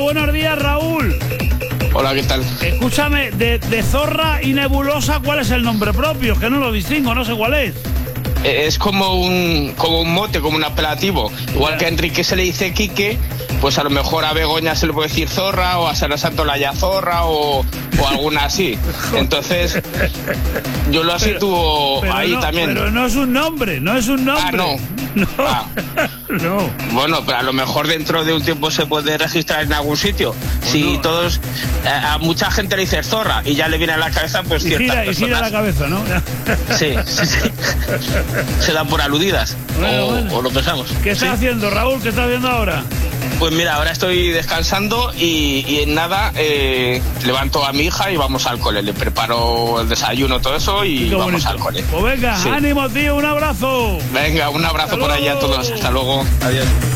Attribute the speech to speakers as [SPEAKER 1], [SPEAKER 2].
[SPEAKER 1] buenos días, Raúl.
[SPEAKER 2] Hola, ¿qué tal?
[SPEAKER 1] Escúchame, de zorra y nebulosa, ¿cuál es el nombre propio? Que no lo distingo, no sé cuál es.
[SPEAKER 2] Es como un mote, como un apelativo. Igual que a Enrique se le dice Quique, pues a lo mejor a Begoña se le puede decir Zorra, o a Sara Santolaya Zorra, o alguna así. Entonces, yo lo sitúo ahí
[SPEAKER 1] no,
[SPEAKER 2] también.
[SPEAKER 1] Pero no es un nombre, no es un nombre.
[SPEAKER 2] Ah, no.
[SPEAKER 1] No.
[SPEAKER 2] Ah.
[SPEAKER 1] No.
[SPEAKER 2] Bueno, pero a lo mejor dentro de un tiempo se puede registrar en algún sitio. Si todos, a mucha gente le dice Zorra y ya le viene a la cabeza, pues ciertas personas.
[SPEAKER 1] Y gira la cabeza, ¿no?
[SPEAKER 2] Sí. Se dan por aludidas.
[SPEAKER 1] Bueno.
[SPEAKER 2] O lo pensamos.
[SPEAKER 1] ¿Qué estás haciendo, Raúl? ¿Qué estás haciendo ahora?
[SPEAKER 2] Pues mira, ahora estoy descansando y en nada levanto a mi hija y vamos al cole. Le preparo el desayuno, todo eso y
[SPEAKER 1] Qué
[SPEAKER 2] vamos
[SPEAKER 1] bonito.
[SPEAKER 2] al cole.
[SPEAKER 1] Pues venga, ánimo, tío, un abrazo.
[SPEAKER 2] Venga, un abrazo por allá a todos. Hasta luego. Adiós.